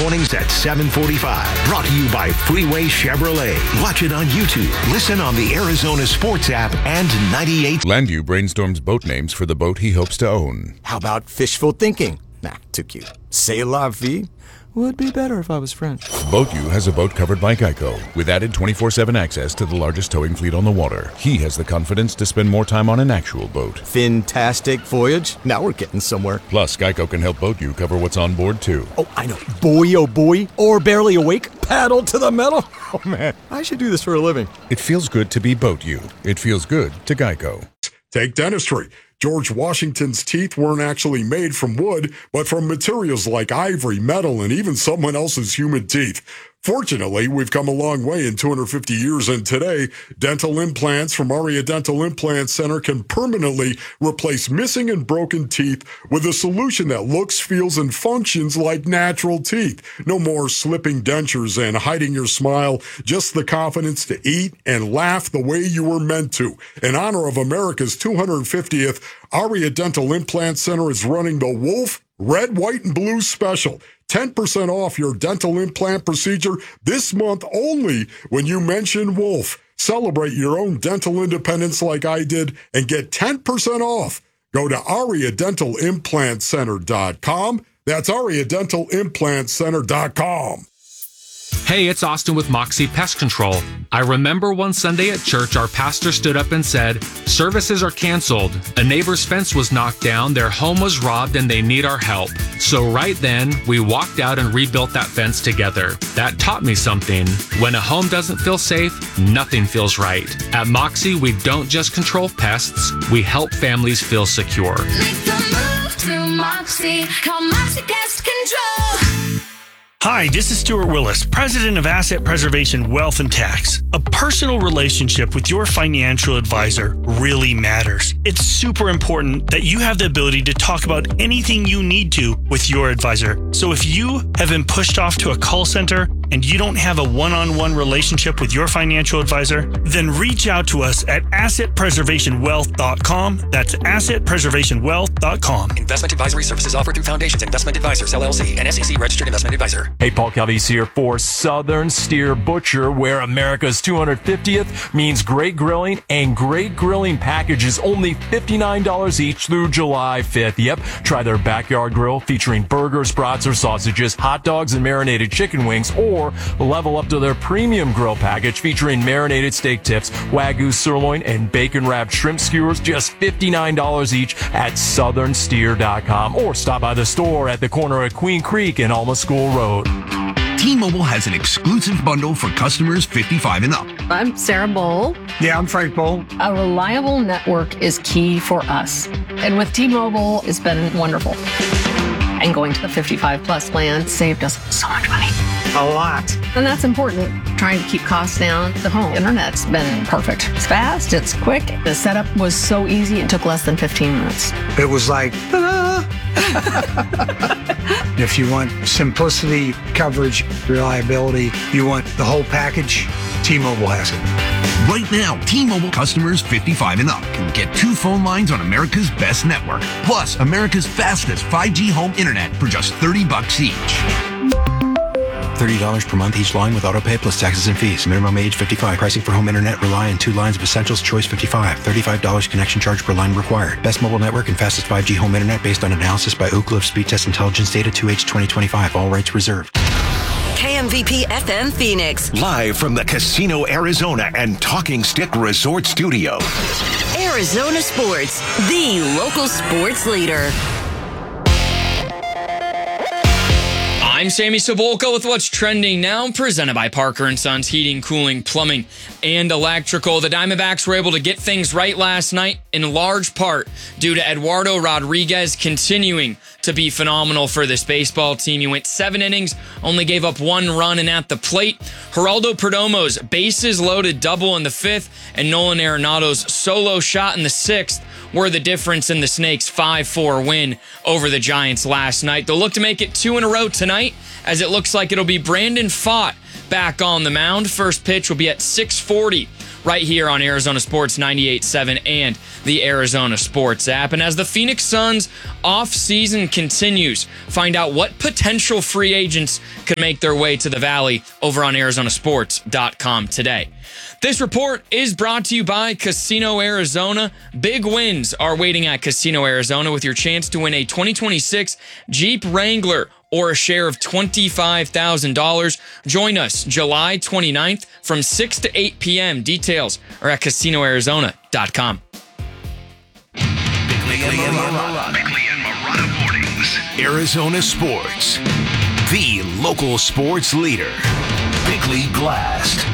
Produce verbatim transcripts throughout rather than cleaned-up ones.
mornings at seven forty-five. Brought to you by Freeway Chevrolet. Watch it on YouTube. Listen on the Arizona Sports app and ninety-eight. Landu brainstorms boat names for the boat he hopes to own. How about fishful thinking? Nah, too cute. C'est la vie? Would be better if I was French. BoatU has a boat covered by Geico with added twenty-four seven access to the largest towing fleet on the water. He has the confidence to spend more time on an actual boat. Fantastic voyage. Now we're getting somewhere. Plus, Geico can help BoatU cover what's on board, too. Oh, I know. Boy, oh boy. Or barely awake. Paddle to the metal. Oh, man. I should do this for a living. It feels good to be BoatU. It feels good to Geico. Take dentistry. George Washington's teeth weren't actually made from wood, but from materials like ivory, metal, and even someone else's human teeth. Fortunately, we've come a long way in two hundred fifty years, and today, dental implants from Aria Dental Implant Center can permanently replace missing and broken teeth with a solution that looks, feels, and functions like natural teeth. No more slipping dentures and hiding your smile, just the confidence to eat and laugh the way you were meant to. In honor of America's two hundred fiftieth, Aria Dental Implant Center is running the Wolf Red, White, and Blue Special. ten percent off your dental implant procedure this month only when you mention Wolf. Celebrate your own dental independence like I did and get ten percent off. Go to aria dental implant center dot com. That's aria dental implant center dot com. Hey, it's Austin with Moxie Pest Control. I remember one Sunday at church, our pastor stood up and said, "Services are canceled. A neighbor's fence was knocked down, their home was robbed, and they need our help." So right then, we walked out and rebuilt that fence together. That taught me something. When a home doesn't feel safe, nothing feels right. At Moxie, we don't just control pests, we help families feel secure. Make the move to Moxie. Call Moxie Pest Control. Hi, this is Stuart Willis, President of Asset Preservation Wealth and Tax. A personal relationship with your financial advisor really matters. It's super important that you have the ability to talk about anything you need to with your advisor. So if you have been pushed off to a call center and you don't have a one-on-one relationship with your financial advisor, then reach out to us at asset preservation wealth dot com. That's asset preservation wealth dot com. Investment advisory services offered through Foundations Investment Advisors, L L C, an S E C registered investment advisor. Hey, Paul Calvise here for Southern Steer Butcher, where America's two hundred fiftieth means great grilling, and great grilling packages only fifty-nine dollars each through July fifth. Yep, try their backyard grill featuring burgers, brats, or sausages, hot dogs, and marinated chicken wings, or level up to their premium grill package featuring marinated steak tips, Wagyu sirloin, and bacon-wrapped shrimp skewers, just fifty-nine dollars each at southern steer dot com, or stop by the store at the corner of Queen Creek and Alma School Road. T-Mobile has an exclusive bundle for customers fifty-five and up. I'm Sarah Bowl. Yeah, I'm Frank Bowl. A reliable network is key for us. And with T-Mobile, it's been wonderful. And going to the fifty-five plus plan saved us so much money. A lot. And that's important. Trying to keep costs down. The home internet's been perfect. It's fast, it's quick. The setup was so easy, it took less than fifteen minutes. It was like, ta-da! If you want simplicity, coverage, reliability, you want the whole package, T-Mobile has it. Right now, T-Mobile customers fifty-five and up can get two phone lines on America's best network, plus America's fastest five G home internet for just thirty bucks each. thirty dollars per month each line with autopay plus taxes and fees. Minimum age fifty-five. Pricing for home internet rely on two lines of Essentials Choice fifty-five. thirty-five dollars connection charge per line required. Best mobile network and fastest five G home internet based on analysis by Ookla of Speed Test Intelligence Data two H twenty twenty-five. All rights reserved. K M V P F M Phoenix. Live from the Casino Arizona and Talking Stick Resort Studio. Arizona Sports, the local sports leader. I'm Sammy Cebulka with what's trending now, presented by Parker and Sons Heating, Cooling, Plumbing, and Electrical. The Diamondbacks were able to get things right last night, in large part due to Eduardo Rodriguez continuing to be phenomenal for this baseball team. He went seven innings, only gave up one run, and at the plate, Geraldo Perdomo's bases loaded double in the fifth, and Nolan Arenado's solo shot in the sixth were the difference in the Snakes' five four win over the Giants last night. They'll look to make it two in a row tonight, as it looks like it'll be Brandon Pfaadt back on the mound. First pitch will be at six forty right here on Arizona Sports ninety-eight point seven and the Arizona Sports app. And as the Phoenix Suns off-season continues. Find out what potential free agents could make their way to the Valley over on Arizona Sports dot com today. This report is brought to you by Casino Arizona. Big wins are waiting at Casino Arizona with your chance to win a twenty twenty-six Jeep Wrangler or a share of twenty-five thousand dollars. Join us July twenty-ninth from six to eight p.m. Details are at casino arizona dot com. Bickley and Marotta. Bickley and Marotta Mornings. Arizona Sports. The local sports leader. Bickley Blast.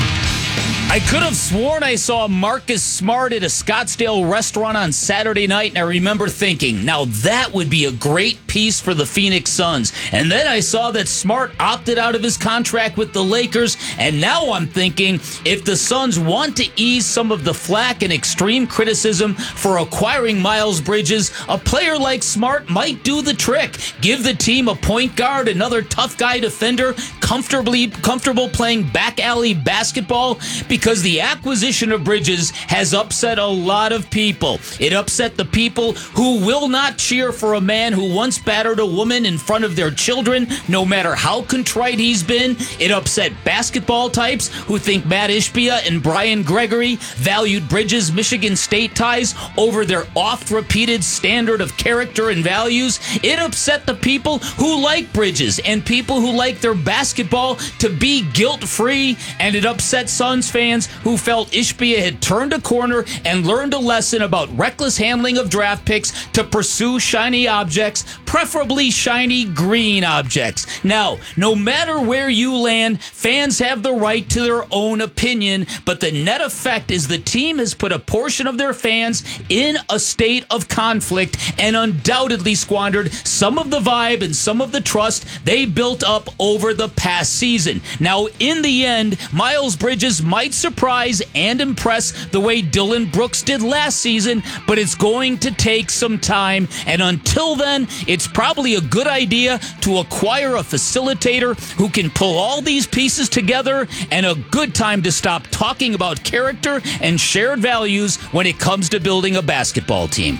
I could have sworn I saw Marcus Smart at a Scottsdale restaurant on Saturday night, and I remember thinking, now that would be a great piece for the Phoenix Suns. And then I saw that Smart opted out of his contract with the Lakers, and now I'm thinking, if the Suns want to ease some of the flack and extreme criticism for acquiring Miles Bridges, a player like Smart might do the trick. Give the team a point guard, another tough guy defender, comfortably comfortable playing back alley basketball, because the acquisition of Bridges has upset a lot of people. It upset the people who will not cheer for a man who once battered a woman in front of their children, no matter how contrite he's been. It upset basketball types who think Matt Ishbia and Brian Gregory valued Bridges' Michigan State ties over their oft-repeated standard of character and values. It upset the people who like Bridges and people who like their basketball to be guilt-free, and it upset Suns fans who felt Ishbia had turned a corner and learned a lesson about reckless handling of draft picks to pursue shiny objects, preferably shiny green objects. Now, no matter where you land, fans have the right to their own opinion, but the net effect is the team has put a portion of their fans in a state of conflict and undoubtedly squandered some of the vibe and some of the trust they built up over the past season. Now, in the end, Miles Bridges might surprise and impress the way Dylan Brooks did last season, but it's going to take some time, and until then, it's probably a good idea to acquire a facilitator who can pull all these pieces together, and a good time to stop talking about character and shared values when it comes to building a basketball team.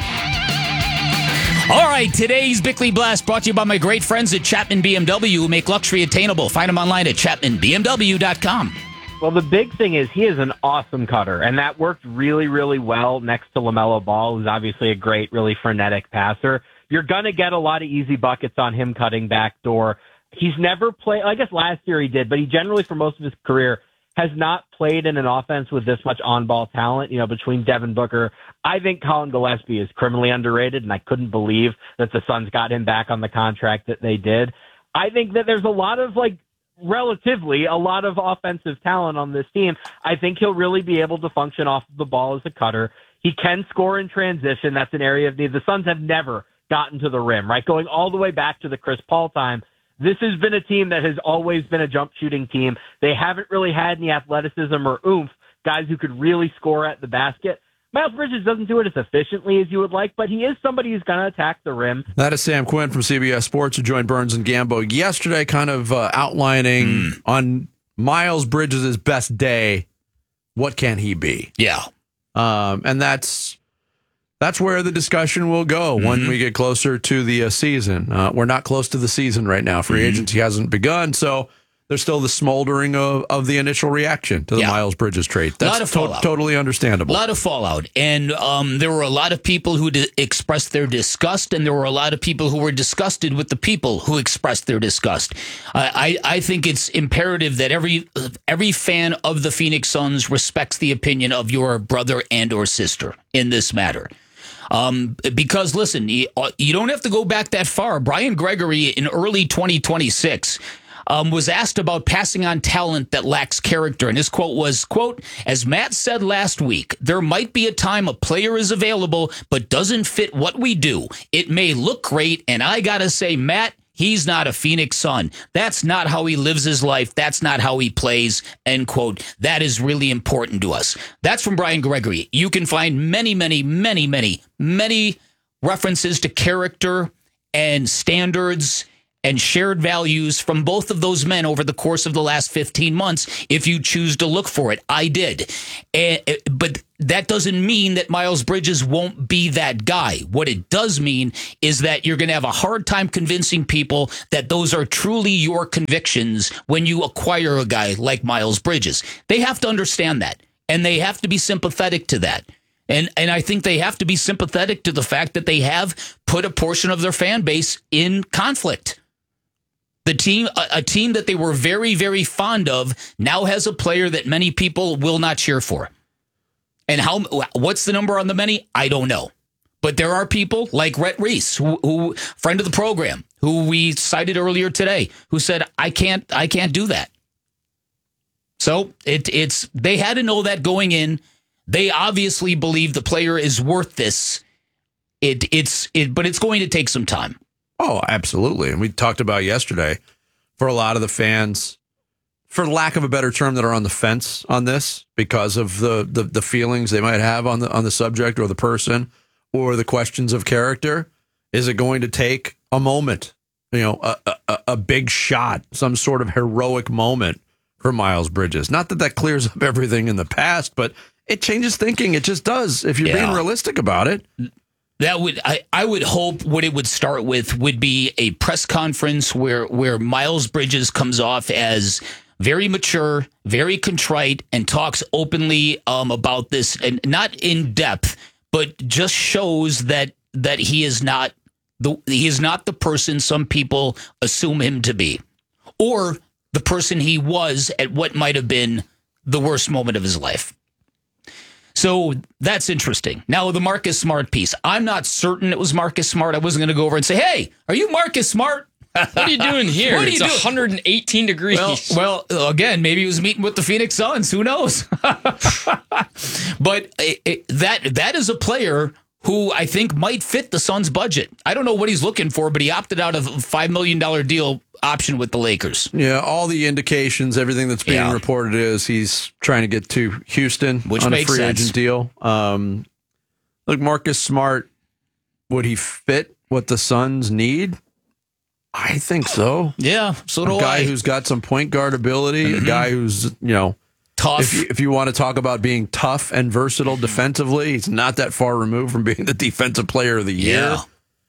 All right, today's Bickley Blast brought to you by my great friends at Chapman B M W, who make luxury attainable. Find them online at chapman b m w dot com. Well, the big thing is he is an awesome cutter, and that worked really, really well next to LaMelo Ball, who's obviously a great, really frenetic passer. You're going to get a lot of easy buckets on him cutting backdoor. He's never played, I guess last year he did, but he generally, for most of his career, has not played in an offense with this much on-ball talent, you know, between Devin Booker. I think Colin Gillespie is criminally underrated, and I couldn't believe that the Suns got him back on the contract that they did. I think that there's a lot of, like, relatively a lot of offensive talent on this team. I think he'll really be able to function off of the ball as a cutter. He can score in transition. That's an area of need. The Suns have never gotten to the rim, right? Going all the way back to the Chris Paul time. This has been a team that has always been a jump shooting team. They haven't really had any athleticism or oomph, guys who could really score at the basket. Miles Bridges doesn't do it as efficiently as you would like, but he is somebody who's going to attack the rim. That is Sam Quinn from C B S Sports, who joined Burns and Gambo yesterday, kind of uh, outlining mm. on Miles Bridges' best day, what can he be? Yeah. Um, and that's that's where the discussion will go mm-hmm. when we get closer to the uh, season. Uh, we're not close to the season right now. Free mm-hmm. agency hasn't begun, so there's still the smoldering of, of the initial reaction to the yeah. Miles Bridges trade. That's a lot of fallout. To- totally understandable. A lot of fallout. And um, there were a lot of people who d- expressed their disgust, and there were a lot of people who were disgusted with the people who expressed their disgust. Uh, I, I think it's imperative that every every fan of the Phoenix Suns respects the opinion of your brother and or sister in this matter. Um, because, listen, you, you don't have to go back that far. Brian Gregory in early twenty twenty-six Um, was asked about passing on talent that lacks character. And his quote was, quote, "As Matt said last week, there might be a time a player is available but doesn't fit what we do. It may look great, and I gotta say, Matt, he's not a Phoenix Sun. That's not how he lives his life. That's not how he plays," end quote. That is really important to us. That's from Brian Gregory. You can find many, many, many, many, many references to character and standards and shared values from both of those men over the course of the last fifteen months, if you choose to look for it. I did. And, but that doesn't mean that Miles Bridges won't be that guy. What it does mean is that you're going to have a hard time convincing people that those are truly your convictions when you acquire a guy like Miles Bridges. They have to understand that, and they have to be sympathetic to that. And and I think they have to be sympathetic to the fact that they have put a portion of their fan base in conflict. The team, a, a team that they were very, very fond of, now has a player that many people will not cheer for. And how? What's the number on the many? I don't know. But there are people like Rhett Reese, who, who friend of the program, who we cited earlier today, who said, I can't, I can't do that. So it, it's they had to know that going in. They obviously believe the player is worth this. It, it's, it, but it's going to take some time. Oh, absolutely. And we talked about yesterday, for a lot of the fans, for lack of a better term, that are on the fence on this because of the, the, the feelings they might have on the on the subject or the person or the questions of character. Is it going to take a moment, you know, a, a, a big shot, some sort of heroic moment for Miles Bridges? Not that that clears up everything in the past, but it changes thinking. It just does if you're Yeah. being realistic about it. That would I, I would hope what it would start with would be a press conference where where Miles Bridges comes off as very mature, very contrite, and talks openly um, about this, and not in depth, but just shows that that he is not the he is not the person some people assume him to be, or the person he was at what might have been the worst moment of his life. So that's interesting. Now, the Marcus Smart piece. I'm not certain it was Marcus Smart. I wasn't going to go over and say, hey, are you Marcus Smart? What are you doing here? What are It's you doing? one hundred eighteen degrees. Well, well, again, maybe he was meeting with the Phoenix Suns. Who knows? But it, it, that that is a player who I think might fit the Suns' budget. I don't know what he's looking for, but he opted out of a five million dollars deal option with the Lakers. Yeah, all the indications, everything that's being Yeah. reported is he's trying to get to Houston Which on makes a free sense. agent deal. Um, look, Marcus Smart, would he fit what the Suns need? I think so. Yeah, so do a guy I. who's got some point guard ability, Mhm. a guy who's, you know, tough. If you, if you want to talk about being tough and versatile defensively, he's not that far removed from being the defensive player of the year.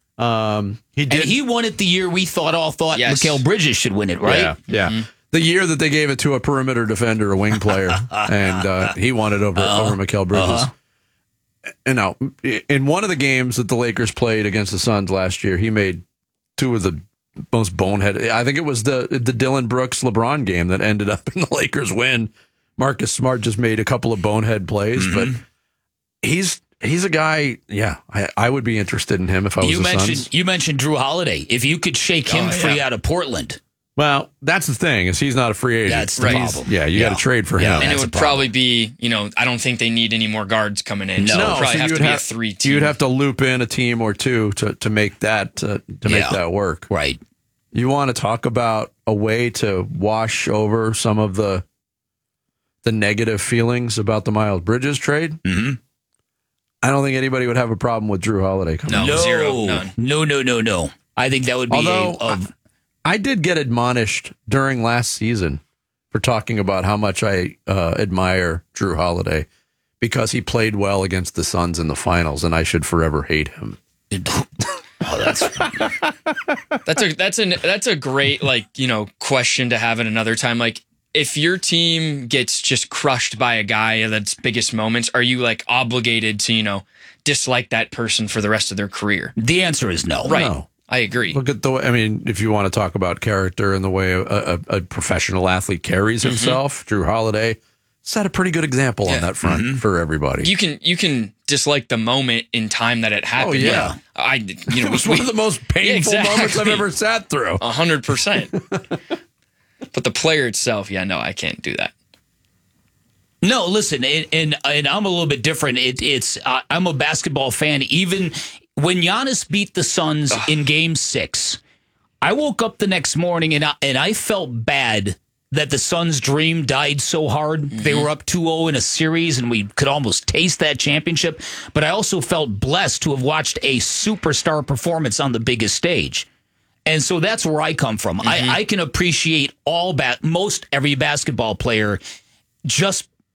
Um, he did. And he won it the year we thought all thought Yes. Mikal Bridges should win it, right? Yeah, yeah. Mm-hmm. The year that they gave it to a perimeter defender, a wing player, and uh, he won it over Uh-huh. over Mikal Bridges. Uh-huh. And now, in one of the games that the Lakers played against the Suns last year, he made two of the most bonehead. I think it was the the Dylan Brooks LeBron game that ended up in the Lakers win. Marcus Smart just made a couple of bonehead plays, Mm-hmm. but he's he's a guy. Yeah, I, I would be interested in him if I was You the mentioned Suns. you mentioned Drew Holiday. If you could shake him Oh, yeah. free out of Portland, Well, that's the thing is he's not a free agent. That's the He's- problem. Yeah, you Yeah. got to trade for him. and it would probably be, you know, I don't think they need any more guards coming in. So it would probably so have you to would be a three team. You'd have to loop in a team or two to to make that uh, to make Yeah. that work. Right. You want to talk about a way to wash over some of the the negative feelings about the Miles Bridges trade? Mm-hmm. I don't think anybody would have a problem with Drew Holiday coming. no, in. zero, none. no, no, no, no. I think that would be Although a, of I, I did get admonished during last season for talking about how much I uh, admire Drew Holiday because he played well against the Suns in the finals, and I should forever hate him. Oh, that's That's a that's a that's a great like you know question to have at another time. Like if your team gets just crushed by a guy at its biggest moments, are you like obligated to you know dislike that person for the rest of their career? the answer is no. Right. No. I agree. Look at the way, I mean, if you want to talk about character and the way a, a, a professional athlete carries himself, Drew Holiday set a pretty good example on that front for everybody. You can you can dislike the moment in time that it happened. Oh, yeah. but I you know It was we- one of the most painful Yeah, moments I've exactly. ever sat through. A hundred percent. But the player itself, yeah, no, I can't do that. No, listen, and and, and I'm a little bit different. It, it's uh, I'm a basketball fan. Even when Giannis beat the Suns in Game Six, I woke up the next morning and I, and I felt bad that the Suns' dream died so hard. Mm-hmm. They were up two oh in a series, and we could almost taste that championship. But I also felt blessed to have watched a superstar performance on the biggest stage. And so that's where I come from. Mm-hmm. I, I can appreciate all ba- most every basketball player just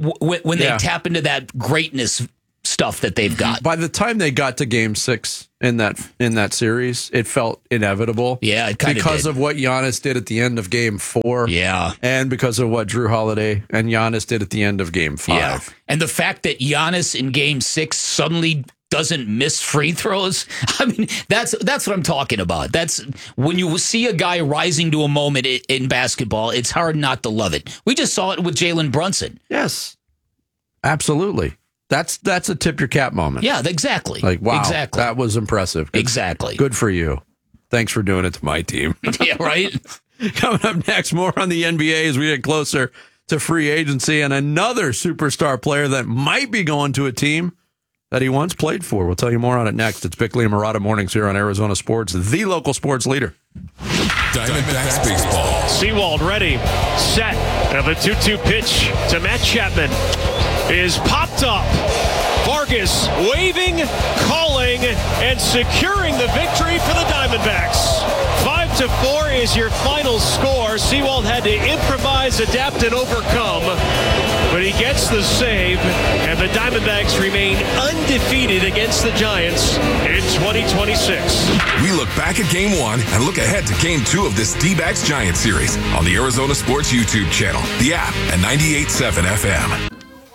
w- when they Yeah. tap into that greatness stuff that they've got. By the time they got to Game Six in that in that series, it felt inevitable. Yeah, it kind of because did. of what Giannis did at the end of Game Four. Yeah, and because of what Drew Holiday and Giannis did at the end of Game Five. Yeah. And the fact that Giannis in Game Six suddenly doesn't miss free throws. I mean, that's that's what I'm talking about. That's when you see a guy rising to a moment in, in basketball, it's hard not to love it. We just saw it with Jalen Brunson. Yes, absolutely. That's that's a tip your cap moment. Yeah, exactly. Like, wow, exactly. that was impressive. Good, Exactly. Good for you. Thanks for doing it to my team. Yeah, right? Coming up next, more on the N B A as we get closer to free agency and another superstar player that might be going to a team that he once played for. We'll tell you more on it next. It's Bickley and Murata Mornings here on Arizona Sports, the local sports leader. Diamondbacks baseball. Sewald ready, set, and the two two pitch to Matt Chapman is popped up. Vargas waving, calling, and securing the victory for the Diamondbacks. Five to four is your final score. Sewald had to improvise, adapt, and overcome, but he gets the save, and the Diamondbacks remain undefeated against the Giants in twenty twenty-six. We look back at Game One and look ahead to Game Two of this D-backs Giants series on the Arizona Sports YouTube channel, the app, and ninety-eight point seven F M.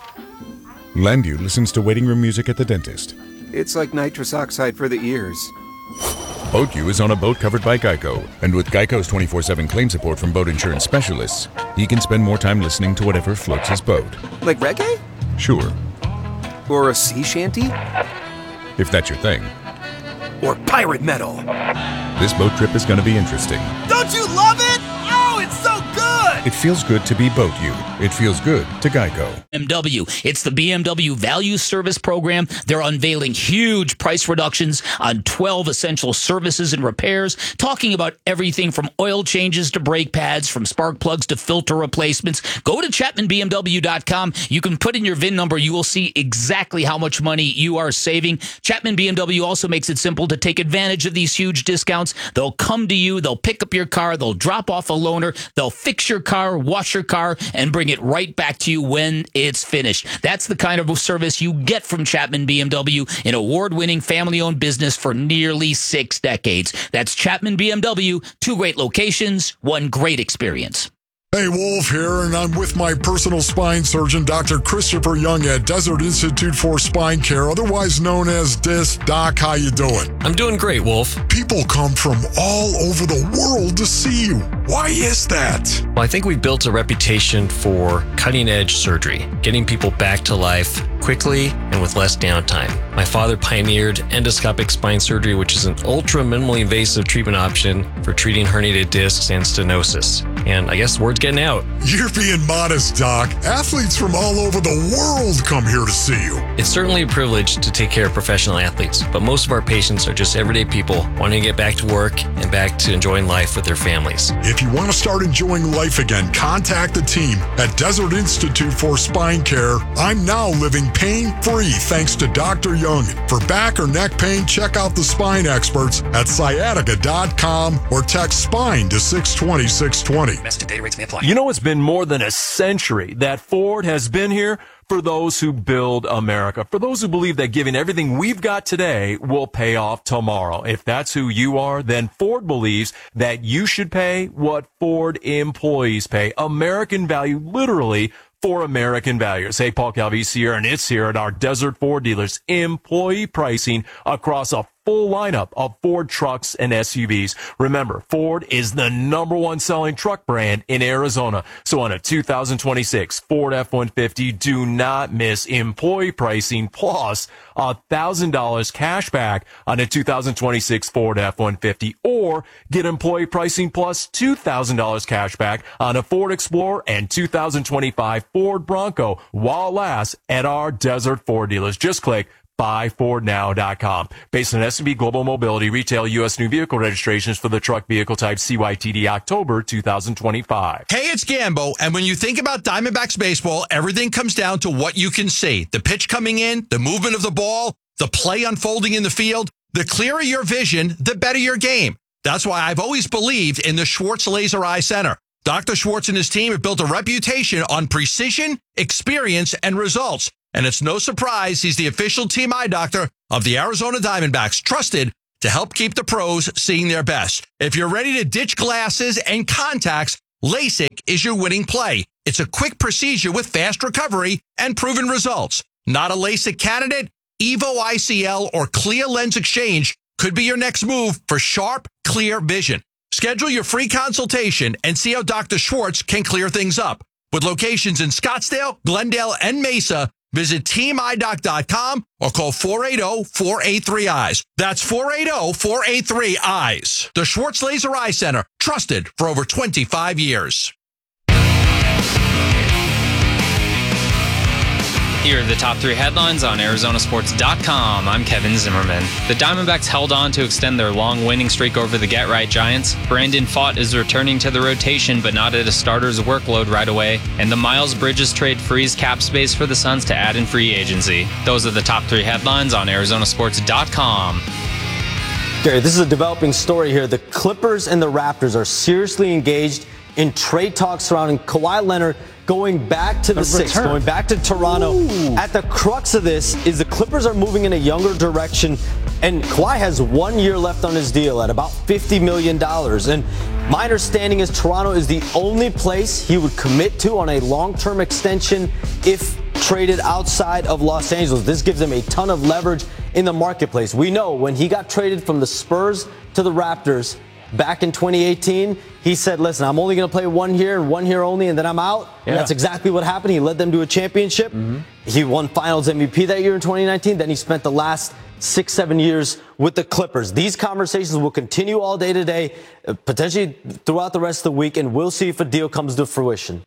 Landview listens to waiting room music at the dentist. It's like nitrous oxide for the ears. BoatU is on a boat covered by Geico, and with Geico's twenty-four seven claim support from boat insurance specialists, he can spend more time listening to whatever floats his boat. Like reggae? Sure, Or a sea shanty? if that's your thing. Or pirate metal? This boat trip is going to be interesting. Don't you love it? Oh, it's so good! It feels good to be BoatU. It feels good to Geico. B M W. It's the B M W Value Service Program. They're unveiling huge price reductions on twelve essential services and repairs, talking about everything from oil changes to brake pads, from spark plugs to filter replacements. Go to Chapman B M W dot com. You can put in your V I N number. You will see exactly how much money you are saving. Chapman B M W also makes it simple to take advantage of these huge discounts. They'll come to you. They'll pick up your car. They'll drop off a loaner. They'll fix your car, wash your car, and bring it right back to you when it's finished. That's the kind of service you get from Chapman B M W, an award-winning family-owned business for nearly six decades. That's Chapman B M W, two great locations, one great experience. Hey, Wolf here, and I'm with my personal spine surgeon, Doctor Christopher Young at Desert Institute for Spine Care, otherwise known as D I S. Doc, how you doing? I'm doing great, Wolf. People come from all over the world to see you. Why is that? Well, I think we've built a reputation for cutting-edge surgery, getting people back to life quickly and with less downtime. My father pioneered endoscopic spine surgery, which is an ultra minimally invasive treatment option for treating herniated discs and stenosis. And I guess the word's getting out. You're being modest, Doc. Athletes from all over the world come here to see you. It's certainly a privilege to take care of professional athletes, but most of our patients are just everyday people wanting to get back to work and back to enjoying life with their families. If you want to start enjoying life again, contact the team at Desert Institute for Spine Care. I'm now living pain-free thanks to Doctor Young. For back or neck pain, check out the spine experts at sciatica dot com or text SPINE to six twenty, six twenty. Message and data rates may apply. You know, it's been more than a century that Ford has been here for those who build America, for those who believe that giving everything we've got today will pay off tomorrow. If that's who you are, then Ford believes that you should pay what Ford employees pay. American value, literally, for American values. Hey, Paul Calvisi here, and it's here at our Desert Ford dealers. Employee pricing across a full lineup of Ford trucks and S U Vs. Remember, Ford is the number one selling truck brand in Arizona. So on a two thousand twenty-six Ford F one fifty, do not miss employee pricing plus one thousand dollars cash back on a two thousand twenty-six Ford F one fifty, or get employee pricing plus two thousand dollars cash back on a Ford Explorer and two thousand twenty-five Ford Bronco while it lasts at our Desert Ford dealers. Just click buy ford now dot com. Based on S and P Global Mobility, retail U S new vehicle registrations for the truck vehicle type C Y T D October two thousand twenty-five. Hey, it's Gambo, and when you think about Diamondbacks baseball, everything comes down to what you can see. The pitch coming in, the movement of the ball, the play unfolding in the field. The clearer your vision, the better your game. That's why I've always believed in the Schwartz Laser Eye Center. Doctor Schwartz and his team have built a reputation on precision, experience, and results. And it's no surprise he's the official team eye doctor of the Arizona Diamondbacks, trusted to help keep the pros seeing their best. If you're ready to ditch glasses and contacts, LASIK is your winning play. It's a quick procedure with fast recovery and proven results. Not a LASIK candidate? Evo I C L or Clear Lens Exchange could be your next move for sharp, clear vision. Schedule your free consultation and see how Doctor Schwartz can clear things up. With locations in Scottsdale, Glendale, and Mesa, visit team eye doc dot com or call four eight zero, four eight three, eyes. That's four eight zero, four eight three, eyes. The Schwartz Laser Eye Center, trusted for over twenty-five years. Here are the top three headlines on Arizona Sports dot com. I'm Kevin Zimmerman. The Diamondbacks held on to extend their long winning streak over the Get Right Giants. Brandon Pfaadt is returning to the rotation, but not at a starter's workload right away. And the Miles Bridges trade frees cap space for the Suns to add in free agency. Those are the top three headlines on Arizona Sports dot com. Gary, this is a developing story here. The Clippers and the Raptors are seriously engaged in trade talks surrounding Kawhi Leonard going back to the six, going back to Toronto. Ooh. At the crux of this is the Clippers are moving in a younger direction, and Kawhi has one year left on his deal at about fifty million dollars. And my understanding is Toronto is the only place he would commit to on a long-term extension if traded outside of Los Angeles. This gives him a ton of leverage in the marketplace. We know when he got traded from the Spurs to the Raptors back in twenty eighteen, he said, listen, I'm only going to play one year and one year only, and then I'm out. Yeah. And that's exactly what happened. He led them to a championship. Mm-hmm. He won Finals M V P that year in twenty nineteen. Then he spent the last six, seven years with the Clippers. These conversations will continue all day today, potentially throughout the rest of the week, and we'll see if a deal comes to fruition.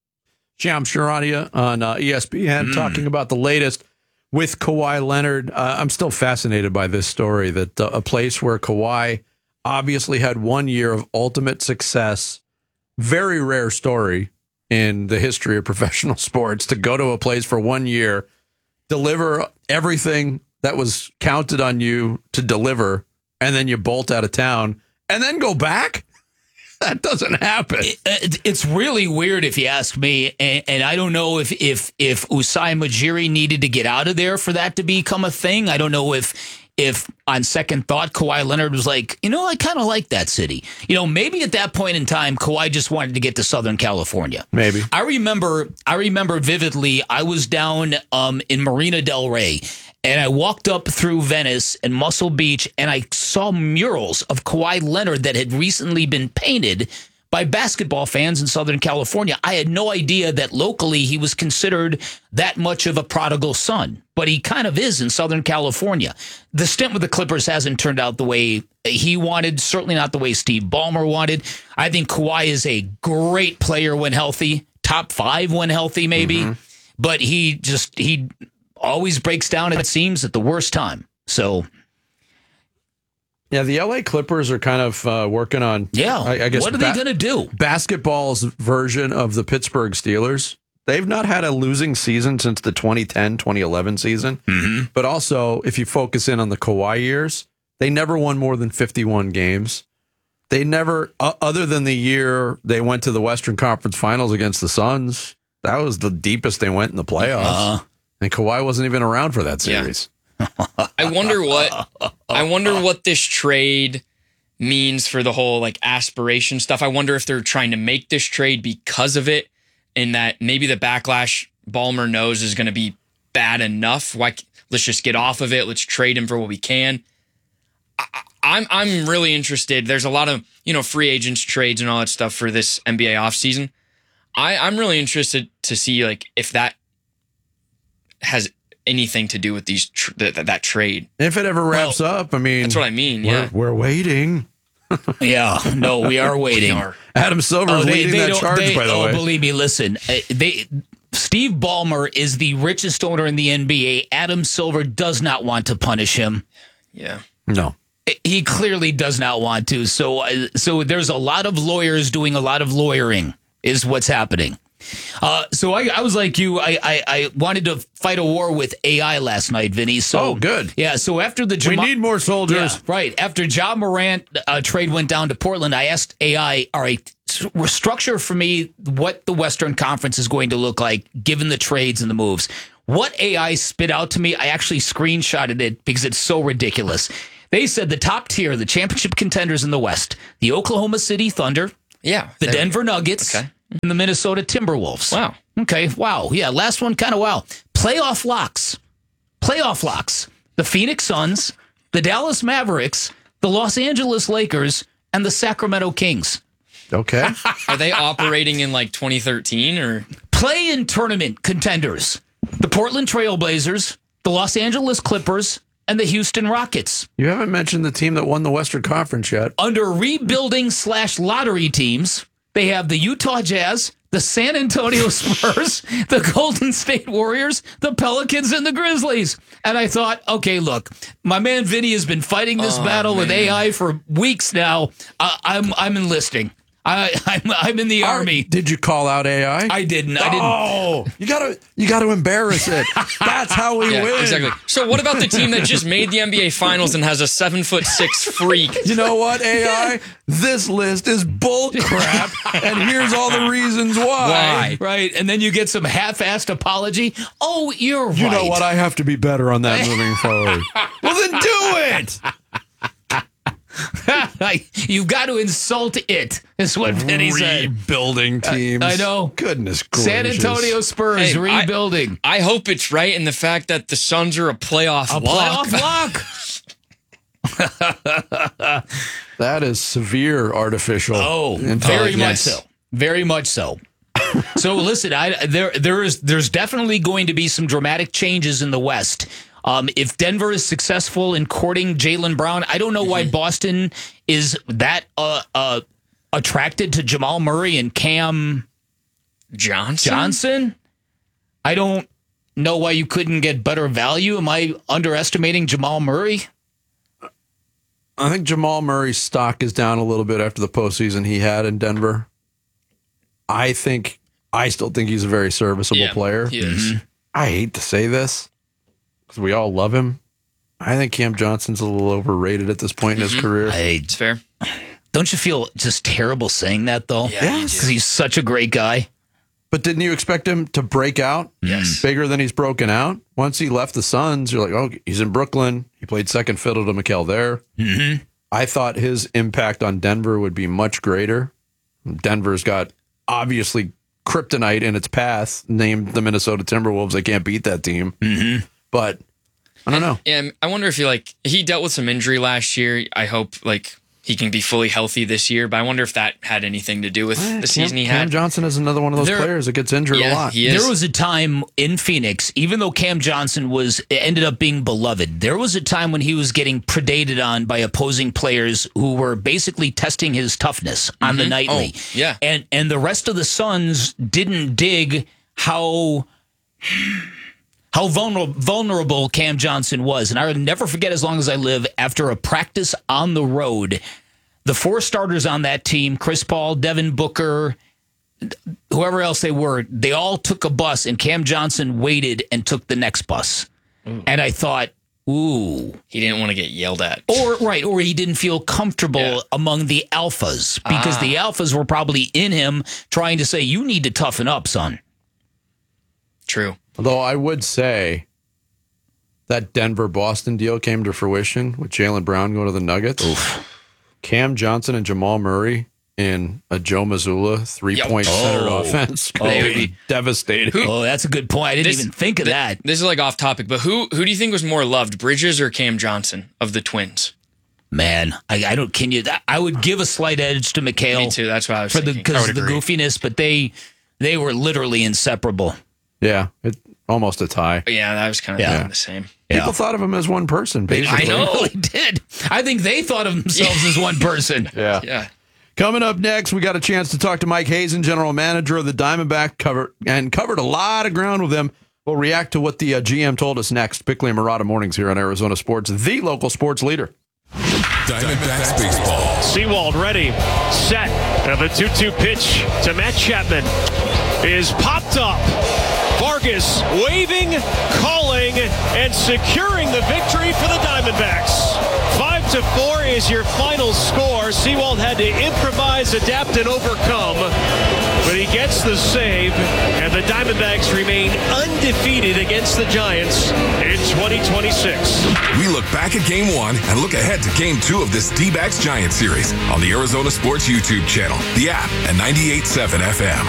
Shams Charania on uh, E S P N mm. talking about the latest with Kawhi Leonard. Uh, I'm still fascinated by this story, that uh, a place where Kawhi obviously had one year of ultimate success. Very rare story in the history of professional sports to go to a place for one year, deliver everything that was counted on you to deliver, and then you bolt out of town and then go back. That doesn't happen. It, it's really weird if you ask me, and, and I don't know if if if Usai Majiri needed to get out of there for that to become a thing. I don't know if if on second thought Kawhi Leonard was like, you know, I kind of like that city. You know, maybe at that point in time Kawhi just wanted to get to Southern California. Maybe. I remember I remember vividly I was down um, in Marina del Rey, and I walked up through Venice and Muscle Beach, and I saw murals of Kawhi Leonard that had recently been painted by basketball fans in Southern California. I had no idea that locally he was considered that much of a prodigal son, but he kind of is in Southern California. The stint with the Clippers hasn't turned out the way he wanted, certainly not the way Steve Ballmer wanted. I think Kawhi is a great player when healthy, top five when healthy maybe, mm-hmm. but he just, he always breaks down, it seems, at the worst time. So... yeah, the L A Clippers are kind of uh, working on. Yeah, I, I guess. What are ba- they going to do? Basketball's version of the Pittsburgh Steelers. They've not had a losing season since the twenty ten twenty eleven season. Mm-hmm. But also, if you focus in on the Kawhi years, they never won more than fifty-one games. They never, uh, other than the year they went to the Western Conference Finals against the Suns, that was the deepest they went in the playoffs. Uh-huh. And Kawhi wasn't even around for that series. Yeah. I wonder what I wonder what this trade means for the whole like aspiration stuff. I wonder if they're trying to make this trade because of it, and that maybe the backlash Ballmer knows is going to be bad enough. Why? Let's just get off of it. Let's trade him for what we can. I, I'm I'm really interested. There's a lot of you know free agents, trades, and all that stuff for this N B A offseason. I I'm really interested to see like if that has anything to do with these tr- th- th- that trade. If it ever wraps well, up, I mean, that's what I mean. We're, Yeah, we're waiting. Yeah, no, we are waiting. we are. Adam Silver's oh, they, leading they that charge, they, by the oh, way. Believe me, listen, uh, they Steve Ballmer is the richest owner in the N B A. Adam Silver does not want to punish him. Yeah, no, he clearly does not want to. So, uh, so there's a lot of lawyers doing a lot of lawyering, is what's happening. Uh, so I, I was like you. I, I, I wanted to fight a war with A I last night, Vinny. So oh, good. Yeah. So after the Jama- we need more soldiers, yeah, right? After Ja Morant uh, trade went down to Portland, I asked A I, all right, structure for me what the Western Conference is going to look like given the trades and the moves. What A I spit out to me, I actually screenshotted it because it's so ridiculous. They said the top tier, the championship contenders in the West, the Oklahoma City Thunder, yeah, the Denver Nuggets, okay. and the Minnesota Timberwolves. Wow. Okay, wow. Yeah, last one kind of wow. Playoff locks. Playoff locks. The Phoenix Suns, the Dallas Mavericks, the Los Angeles Lakers, and the Sacramento Kings. Okay. Are they operating in like twenty thirteen or play-in tournament contenders? The Portland Trailblazers, the Los Angeles Clippers, and the Houston Rockets. You haven't mentioned the team that won the Western Conference yet. Under rebuilding slash lottery teams, they have the Utah Jazz, the San Antonio Spurs, the Golden State Warriors, the Pelicans, and the Grizzlies. And I thought, okay, look, my man Vinny has been fighting this oh, battle man. with A I for weeks now. I, I'm I'm enlisting. I, I'm I'm in the army. Did you call out A I? I didn't. I didn't. Oh, you gotta you gotta embarrass it. That's how we yeah, win. Exactly. So what about the team that just made the N B A Finals and has a seven foot six freak? You know what, A I? This list is bull crap, and here's all the reasons why. Why? Right, and then you get some half-assed apology. Oh, you're right. You know what? I have to be better on that moving forward. Well, then do it. You've got to insult it, is what Vinny said. Rebuilding teams. I, I know. Goodness gracious. San Antonio Spurs Hey, rebuilding. I, I hope it's right in the fact that the Suns are a playoff A lock. playoff lock. That is severe artificial. Oh, intelligence. very much so. Very much so. So listen, I there there is there's definitely going to be some dramatic changes in the West. Um, if Denver is successful in courting Jaylen Brown, I don't know why Boston is that uh, uh, attracted to Jamal Murray and Cam Johnson. Johnson. I don't know why you couldn't get better value. Am I underestimating Jamal Murray? I think Jamal Murray's stock is down a little bit after the postseason he had in Denver. I think, I still think he's a very serviceable Yeah, player. he is. I hate to say this because we all love him. I think Cam Johnson's a little overrated at this point in his career. I, It's fair. Don't you feel just terrible saying that, though? Yeah, you Because he's such a great guy. But didn't you expect him to break out? Yes. Bigger than he's broken out? Once he left the Suns, you're like, oh, he's in Brooklyn. He played second fiddle to Mikal there. Mm-hmm. I thought his impact on Denver would be much greater. Denver's got obviously kryptonite in its path, named the Minnesota Timberwolves. They can't beat that team. Mm-hmm. But I don't know. Yeah, I wonder if he like he dealt with some injury last year. I hope like he can be fully healthy this year. But I wonder if that had anything to do with the season he Cam had. Johnson is another one of those There- players that gets injured Yeah, a lot. he is. There was a time in Phoenix, even though Cam Johnson was ended up being beloved, there was a time when he was getting predated on by opposing players who were basically testing his toughness on the Mhm. nightly. Oh, yeah. And and the rest of the Suns didn't dig how how vulnerable, vulnerable Cam Johnson was. And I will never forget as long as I live, after a practice on the road, the four starters on that team, Chris Paul, Devin Booker, whoever else they were, they all took a bus, and Cam Johnson waited and took the next bus. Ooh. And I thought, ooh. He didn't want to get yelled at. Or, right, or he didn't feel comfortable Yeah. among the alphas, because Ah. the alphas were probably in him trying to say, you need to toughen up, son. True. Although I would say that Denver-Boston deal came to fruition with Jaylen Brown going to the Nuggets. Cam Johnson and Jamal Murray in a Joe Mazzulla three-point Yep. centered Oh. offense. Oh, They would he- be devastating. Oh, that's a good point. I didn't This- even think of th- that. This is like off topic, but who who do you think was more loved, Bridges or Cam Johnson of the twins? Man, I, I don't, can you, I would give a slight edge to Mikal. Me too. That's what I was for the thinking. I because would of the agree. goofiness, but they they were literally inseparable. Yeah, it, almost a tie. Yeah, that was kind of Yeah. thinking the same. People Yeah. thought of him as one person, basically. I know. They really did. I think they thought of themselves as one person. Yeah. Yeah. Coming up next, we got a chance to talk to Mike Hazen, general manager of the Diamondback, cover, and covered a lot of ground with him. We'll react to what the uh, G M told us next. Bickley and Murata Mornings here on Arizona Sports, the local sports leader. Diamondbacks baseball. Seawald ready, set, and the two two pitch to Matt Chapman is popped up. Vargas waving, calling, and securing the victory for the Diamondbacks. five to four is your final score. Seawald had to improvise, adapt, and overcome. But he gets the save, and the Diamondbacks remain undefeated against the Giants in twenty twenty-six. We look back at game one and look ahead to game two of this D-backs Giants series on the Arizona Sports YouTube channel, the app, and ninety-eight point seven F M.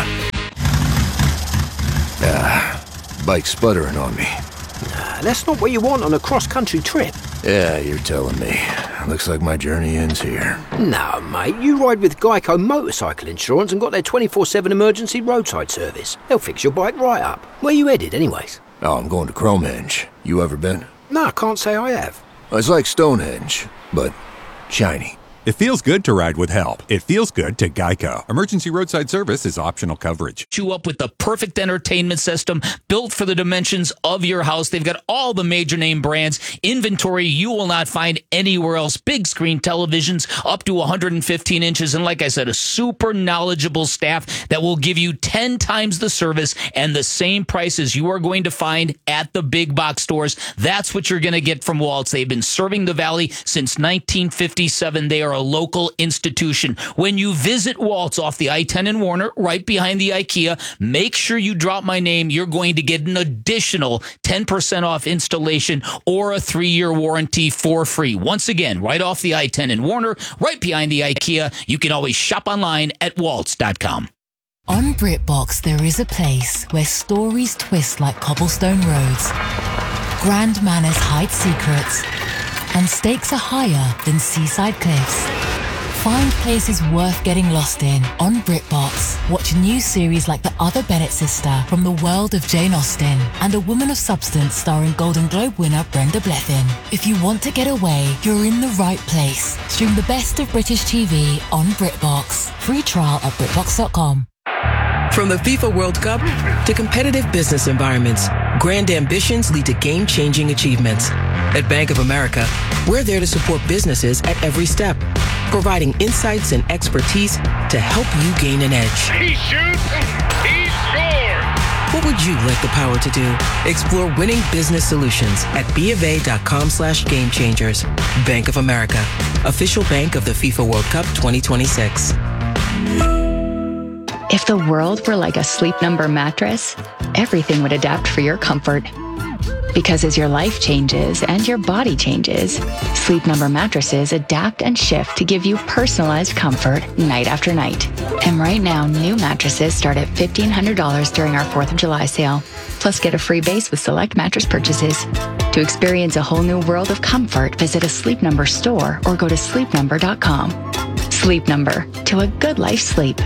Ah, bike's sputtering on me. Nah, that's not what you want on a cross-country trip. Yeah, you're telling me. Looks like my journey ends here. No, mate, you ride with Geico Motorcycle Insurance and got their twenty-four seven emergency roadside service. They'll fix your bike right up. Where you headed, anyways? Oh, I'm going to Cromhenge. You ever been? No, I can't say I have. It's like Stonehenge, but shiny. It feels good to ride with help. It feels good to Geico. Emergency roadside service is optional coverage. You up with the perfect entertainment system built for the dimensions of your house. They've got all the major name brands. Inventory you will not find anywhere else. Big screen televisions up to one hundred fifteen inches. And like I said, a super knowledgeable staff that will give you ten times the service and the same prices you are going to find at the big box stores. That's what you're going to get from Waltz. They've been serving the Valley since nineteen fifty-seven. They are a local institution. When you visit Waltz off the I ten in Warner, right behind the IKEA, make sure you drop my name. You're going to get an additional ten percent off installation or a three-year warranty for free. Once again, right off the I ten in Warner, right behind the IKEA. You can always shop online at waltz dot com. On BritBox, there is a place where stories twist like cobblestone roads, grand manners hide secrets, and stakes are higher than seaside cliffs. Find places worth getting lost in on BritBox. Watch new series like The Other Bennett Sister from the world of Jane Austen and A Woman of Substance starring Golden Globe winner Brenda Blethyn. If you want to get away, you're in the right place. Stream the best of British T V on BritBox. Free trial at britbox dot com. From the FIFA World Cup to competitive business environments, grand ambitions lead to game-changing achievements. At Bank of America, we're there to support businesses at every step, providing insights and expertise to help you gain an edge. He shoots, he scores! What would you like the power to do? Explore winning business solutions at bofa.com slash game changers. Bank of America, official bank of the FIFA World Cup twenty twenty-six. If the world were like a Sleep Number mattress, everything would adapt for your comfort. Because as your life changes and your body changes, Sleep Number mattresses adapt and shift to give you personalized comfort night after night. And right now, new mattresses start at fifteen hundred dollars during our fourth of July sale. Plus, get a free base with select mattress purchases. To experience a whole new world of comfort, visit a Sleep Number store or go to sleep number dot com. Sleep Number, to a good life sleep.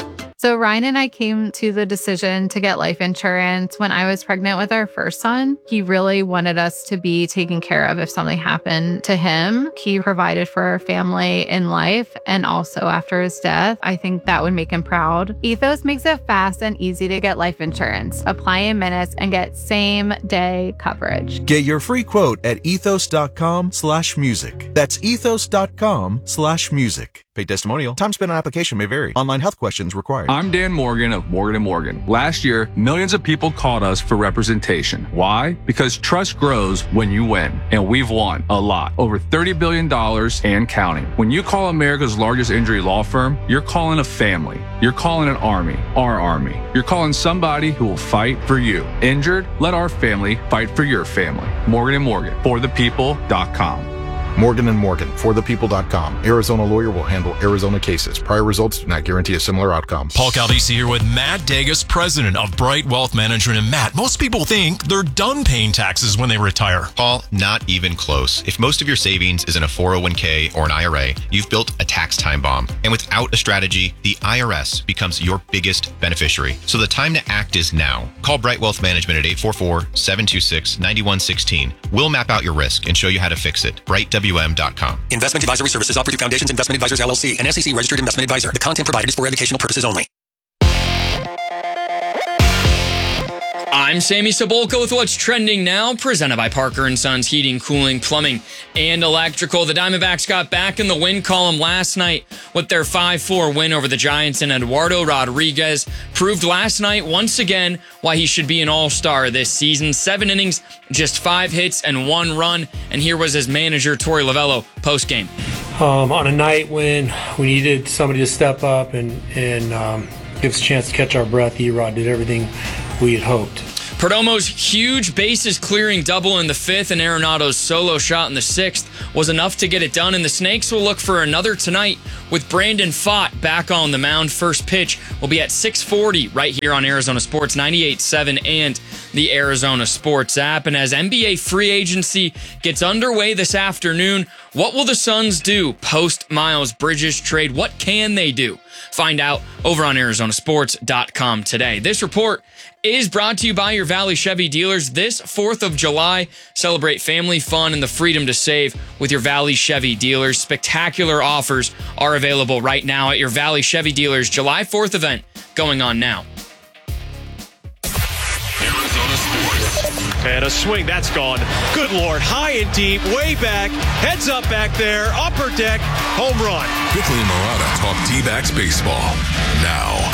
So Ryan and I came to the decision to get life insurance when I was pregnant with our first son. He really wanted us to be taken care of if something happened to him. He provided for our family in life and also after his death. I think that would make him proud. Ethos makes it fast and easy to get life insurance. Apply in minutes and get same day coverage. Get your free quote at ethos.com slash music. That's ethos.com slash music. Paid testimonial. Time spent on application may vary. Online health questions required. I'm Dan Morgan of Morgan and Morgan. Last year, millions of people called us for representation. Why? Because trust grows when you win. And we've won a lot. Over thirty billion dollars and counting. When you call America's largest injury law firm, you're calling a family. You're calling an army. Our army. You're calling somebody who will fight for you. Injured? Let our family fight for your family. Morgan and Morgan. For the people dot com. Morgan and Morgan, for the people dot com. Arizona lawyer will handle Arizona cases. Prior results do not guarantee a similar outcome. Paul Caldisi here with Matt Degas, president of Bright Wealth Management. And Matt, most people think they're done paying taxes when they retire. Paul, not even close. If most of your savings is in a four oh one k or an I R A, you've built a tax time bomb. And without a strategy, the I R S becomes your biggest beneficiary. So the time to act is now. Call Bright Wealth Management at eight four four, seven two six, nine one one six. We'll map out your risk and show you how to fix it. bright w m dot com. Investment advisory services offered through Foundations Investment Advisors L L C, an S E C registered investment advisor. The content provided is for educational purposes only. I'm Sammy Cebulka with what's trending now, presented by Parker and Sons Heating, Cooling, Plumbing, and Electrical. The Diamondbacks got back in the win column last night with their five four win over the Giants, and Eduardo Rodriguez proved last night once again why he should be an all-star this season. Seven innings, just five hits, and one run. And here was his manager, Torey Lovullo, post-game. Um, on a night when we needed somebody to step up and, and um, give us a chance to catch our breath, E-Rod did everything we had hoped. Perdomo's huge bases-clearing double in the fifth and Arenado's solo shot in the sixth was enough to get it done, and the Snakes will look for another tonight with Brandon Pfaadt back on the mound. First pitch will be at six forty right here on Arizona Sports ninety-eight point seven and the Arizona Sports app. And as N B A free agency gets underway this afternoon, what will the Suns do post Miles Bridges trade? What can they do? Find out over on Arizona Sports dot com today. This report is brought to you by your Valley Chevy dealers. This fourth of July, celebrate family fun and the freedom to save with your Valley Chevy dealers. Spectacular offers are available right now at your Valley Chevy dealers. July fourth event going on now. Arizona Sports. And a swing, that's gone. Good Lord, high and deep, way back, heads up back there, upper deck, home run. Bickley and Marotta talk D-backs baseball now.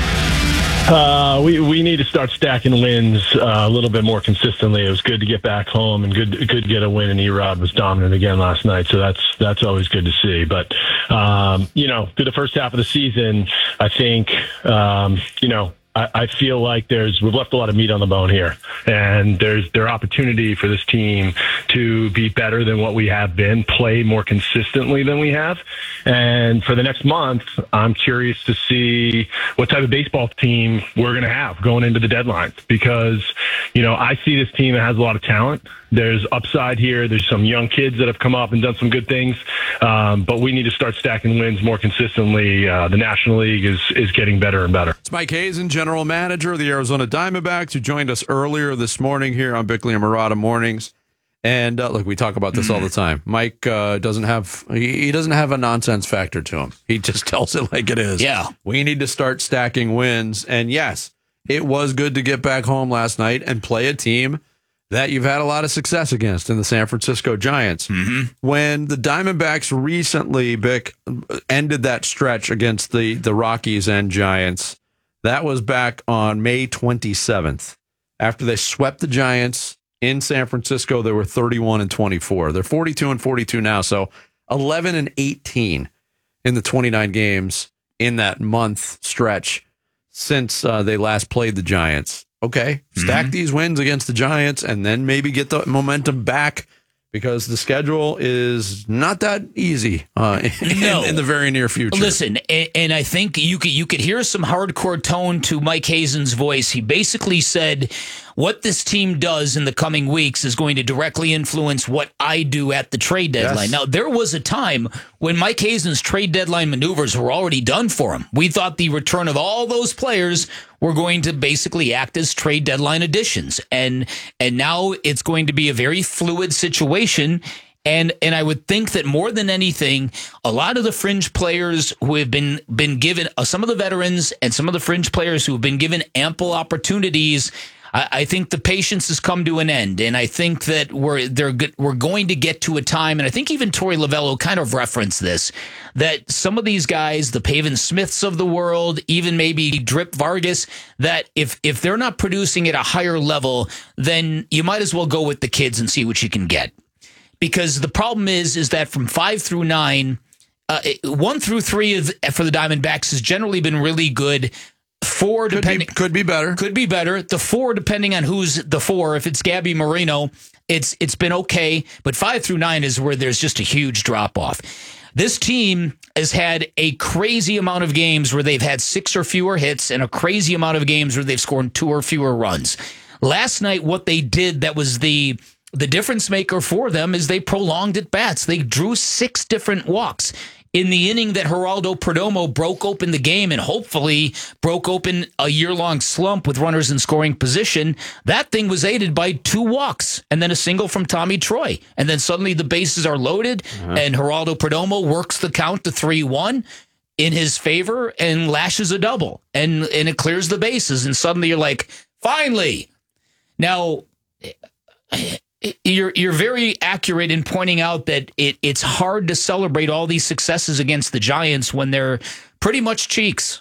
Uh, we we need to start stacking wins uh, a little bit more consistently. It was good to get back home and good good to get a win. And E-Rod was dominant again last night, so that's that's always good to see. But um, you know, through the first half of the season, I think um, you know. I feel like there's we've left a lot of meat on the bone here, and there's there opportunity for this team to be better than what we have been, play more consistently than we have. And for the next month, I'm curious to see what type of baseball team we're going to have going into the deadline, because you know I see this team that has a lot of talent. There's upside here. There's some young kids that have come up and done some good things, um, but we need to start stacking wins more consistently. Uh, the National League is is getting better and better. It's Mike Hazen, general manager of the Arizona Diamondbacks, who joined us earlier this morning here on Bickley and Marotta Mornings. And uh, look, we talk about this all the time. Mike uh, doesn't have he, he doesn't have a nonsense factor to him. He just tells it like it is. Yeah, we need to start stacking wins. And yes, it was good to get back home last night and play a team that you've had a lot of success against in the San Francisco Giants. Mm-hmm. When the Diamondbacks recently, Bick, ended that stretch against the, the Rockies and Giants, that was back on May twenty-seventh. After they swept the Giants in San Francisco, they were thirty-one and twenty-four. They're forty-two and forty-two now, so eleven and eighteen in the twenty-nine games in that month stretch since uh, they last played the Giants. Okay, stack mm-hmm. these wins against the Giants and then maybe get the momentum back, because the schedule is not that easy uh, in, no. in the very near future. Listen, and, and I think you could you could hear some hardcore tone to Mike Hazen's voice. He basically said, what this team does in the coming weeks is going to directly influence what I do at the trade deadline. Yes. Now, there was a time when Mike Hazen's trade deadline maneuvers were already done for him. We thought the return of all those players were going to basically act as trade deadline additions. And and now it's going to be a very fluid situation. And and I would think that more than anything, a lot of the fringe players who have been been given, uh, some of the veterans and some of the fringe players who have been given ample opportunities, I, I think the patience has come to an end. And I think that we're they're we're going to get to a time, and I think even Torey Lovullo kind of referenced this, that some of these guys, the Pavin Smiths of the world, even maybe Drip Vargas, that if if they're not producing at a higher level, then you might as well go with the kids and see what you can get. Because the problem is, is that from five through nine, uh, one through three of, for the Diamondbacks has generally been really good. Four, could depending be, could be better. Could be better. The four, depending on who's the four. If it's Gabby Moreno, it's it's been okay. But five through nine is where there's just a huge drop off. This team has had a crazy amount of games where they've had six or fewer hits, and a crazy amount of games where they've scored two or fewer runs. Last night, what they did that was the The difference maker for them is they prolonged at bats. They drew six different walks. In the inning that Geraldo Perdomo broke open the game and hopefully broke open a year-long slump with runners in scoring position, that thing was aided by two walks and then a single from Tommy Troy. And then suddenly the bases are loaded, uh-huh. and Geraldo Perdomo works the count to three one in his favor and lashes a double. And, and it clears the bases. And suddenly you're like, finally! Now, you're you're very accurate in pointing out that it, it's hard to celebrate all these successes against the Giants when they're pretty much cheeks.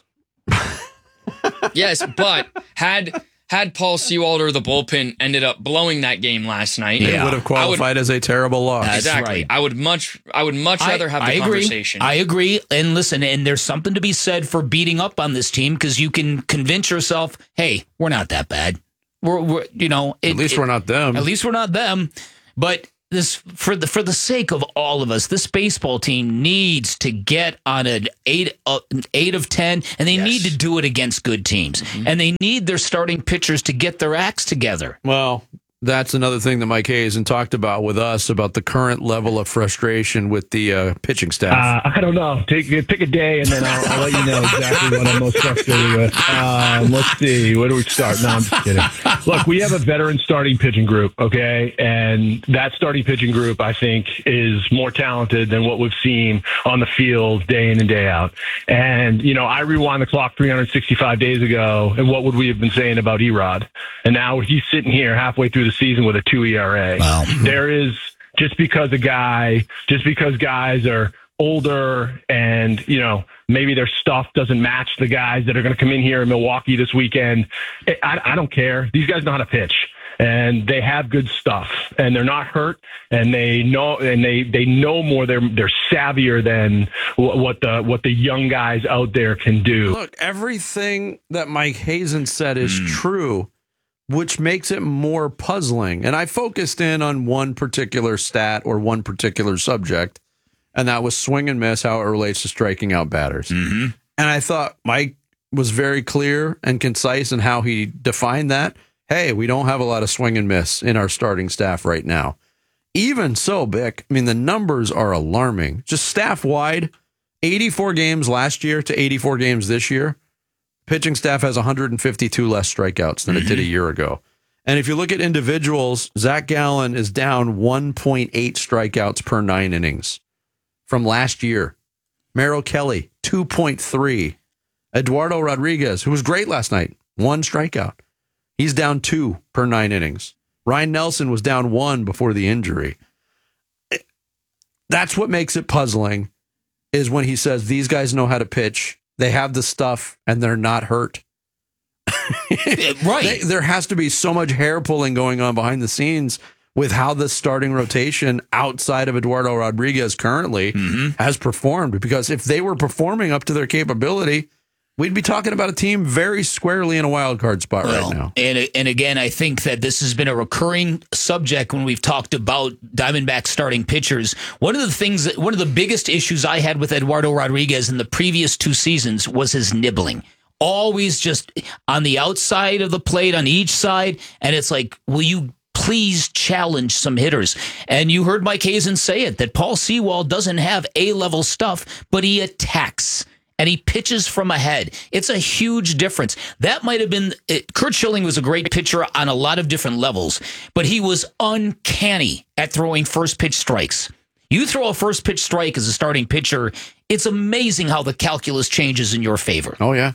Yes, but had had Paul Sewalder, the bullpen, ended up blowing that game last night, it would have qualified would, as a terrible loss. That's exactly. Right. I would much I would much I, rather have the I conversation. Agree. I agree. And listen, and there's something to be said for beating up on this team because you can convince yourself, hey, we're not that bad. We're, we're you know, it, at least it, we're not them. At least we're not them. But this for the for the sake of all of us, this baseball team needs to get on an eight uh, eight of ten, and they yes. need to do it against good teams, mm-hmm. and they need their starting pitchers to get their acts together. Well, that's another thing that Mike Hazen talked about with us about the current level of frustration with the uh, pitching staff. Uh, I don't know. Take pick a day, and then I'll, I'll let you know exactly what I'm most frustrated with. Um, let's see. Where do we start? No, I'm just kidding. Look, we have a veteran starting pitching group, okay? And that starting pitching group, I think, is more talented than what we've seen on the field day in and day out. And, you know, I rewind the clock three hundred sixty-five days ago, and what would we have been saying about Erod? And now he's sitting here halfway through the season with a two E R A. Wow. There is, just because a guy, just because guys are older and, you know, maybe their stuff doesn't match the guys that are going to come in here in Milwaukee this weekend. I, I don't care. These guys know how to pitch and they have good stuff and they're not hurt and they know, and they, they know more. They're, they're savvier than what the, what the young guys out there can do. Look, everything that Mike Hazen said is mm. true, which makes it more puzzling. And I focused in on one particular stat or one particular subject, and that was swing and miss, how it relates to striking out batters. Mm-hmm. And I thought Mike was very clear and concise in how he defined that. Hey, we don't have a lot of swing and miss in our starting staff right now. Even so, Bick, I mean, the numbers are alarming. Just staff-wide, eighty-four games last year to eighty-four games this year. Pitching staff has one hundred fifty-two less strikeouts than mm-hmm. it did a year ago. And if you look at individuals, Zach Gallen is down one point eight strikeouts per nine innings from last year. Merrill Kelly, two point three. Eduardo Rodriguez, who was great last night, one strikeout. He's down two per nine innings. Ryan Nelson was down one before the injury. That's what makes it puzzling, is when he says these guys know how to pitch. They have the stuff, and they're not hurt. Right. They, there has to be so much hair pulling going on behind the scenes with how the starting rotation outside of Eduardo Rodriguez currently mm-hmm. has performed. Because if they were performing up to their capability, we'd be talking about a team very squarely in a wild card spot well, right now. And and again, I think that this has been a recurring subject when we've talked about Diamondback starting pitchers. One of the things, that, one of the biggest issues I had with Eduardo Rodriguez in the previous two seasons was his nibbling. Always just on the outside of the plate, on each side, and it's like, will you please challenge some hitters? And you heard Mike Hazen say it, that Paul Sewald doesn't have A-level stuff, but he attacks. And he pitches from ahead. It's a huge difference. That might have been it, Curt Schilling was a great pitcher on a lot of different levels, but he was uncanny at throwing first pitch strikes. You throw a first pitch strike as a starting pitcher, it's amazing how the calculus changes in your favor. Oh yeah,